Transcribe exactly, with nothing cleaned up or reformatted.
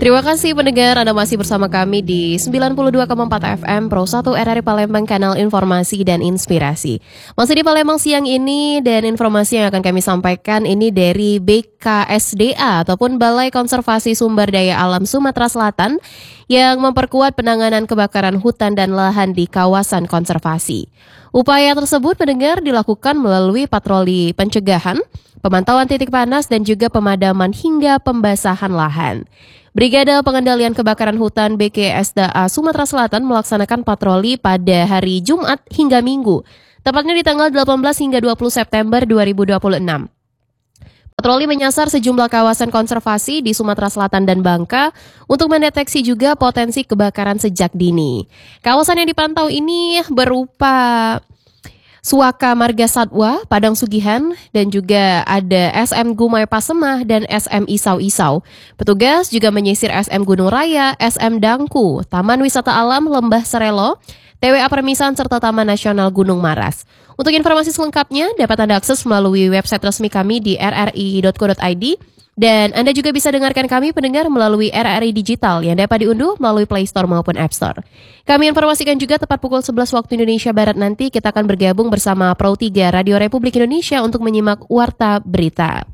Terima kasih pendengar, Anda masih bersama kami di sembilan puluh dua koma empat F M Pro satu R R I Palembang, kanal informasi dan inspirasi. Masih di Palembang siang ini, dan informasi yang akan kami sampaikan ini dari B K S D A ataupun Balai Konservasi Sumber Daya Alam Sumatera Selatan yang memperkuat penanganan kebakaran hutan dan lahan di kawasan konservasi. Upaya tersebut pendengar dilakukan melalui patroli pencegahan, pemantauan titik panas dan juga pemadaman hingga pembasahan lahan. Brigade Pengendalian Kebakaran Hutan B K S D A Sumatera Selatan melaksanakan patroli pada hari Jumat hingga Minggu, tepatnya di tanggal delapan belas hingga dua puluh September dua ribu dua puluh enam. Patroli menyasar sejumlah kawasan konservasi di Sumatera Selatan dan Bangka untuk mendeteksi juga potensi kebakaran sejak dini. Kawasan yang dipantau ini berupa Suaka Marga Satwa, Padang Sugihan, dan juga ada S M Gumai Pasemah dan S M Isau-Isau. Petugas juga menyisir S M Gunung Raya, S M Dangku, Taman Wisata Alam Lembah Serelo, T W A Permisan, serta Taman Nasional Gunung Maras. Untuk informasi selengkapnya dapat Anda akses melalui website resmi kami di r r i dot co dot i d. Dan Anda juga bisa dengarkan kami pendengar melalui R R I Digital yang dapat diunduh melalui Play Store maupun App Store. Kami informasikan juga tepat pukul sebelas waktu Indonesia Barat nanti kita akan bergabung bersama Pro tiga Radio Republik Indonesia untuk menyimak Warta Berita.